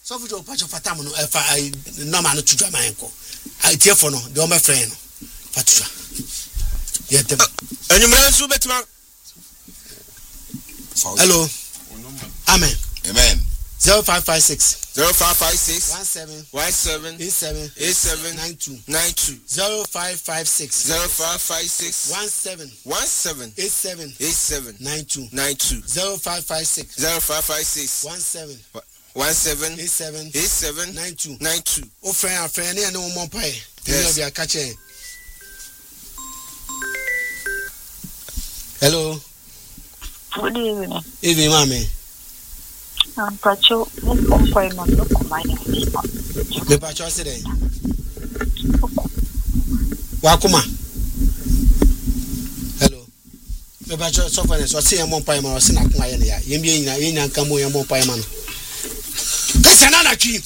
So for your patch of Fatam, no man to draw my ankle. I tear for no, the my friend. Fatua. Yet, and you may so better. Hello. Amen. Amen. 0556 0556 17 87 92 0556 17 87 92 0556 17 92 O friend and no more pie. Yes. You catch it. Hello. Good evening. Evening, mommy. Pacho, no point no command. Me pacho today. Wakuma. Hello. Me pacho so far so say am pay man o se na kuma ye ne ya. Ye bi yin nka mo ye mo pay man. Kasa na na twi.